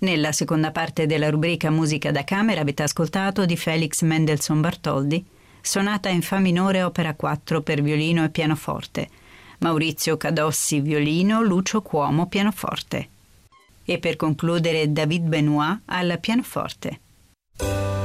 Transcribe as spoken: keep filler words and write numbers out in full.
Nella seconda parte della rubrica Musica da camera avete ascoltato di Felix Mendelssohn Bartholdy, Sonata in Fa minore opera quattro per violino e pianoforte, Maurizio Cadossi violino, Lucio Cuomo pianoforte. E per concludere David Benoit al pianoforte.